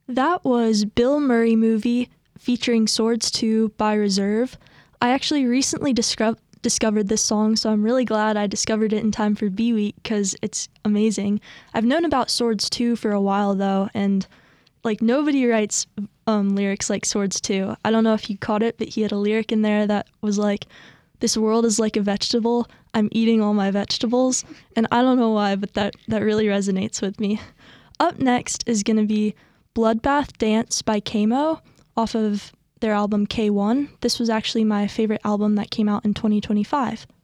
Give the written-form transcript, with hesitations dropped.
That was Bill Murray movie featuring Swords 2 by Reserve. I actually recently discovered this song, so I'm really glad I discovered it in time for B Week because it's amazing. I've known about Swords 2 for a while though, and like nobody writes lyrics like Swords 2. I don't know if you caught it, but he had a lyric in there that was like, "This world is like a vegetable. I'm eating all my vegetables." And I don't know why, but that really resonates with me. Up next is going to be Bloodbath Dance by Kamo off of their album K1. This was actually my favorite album that came out in 2025.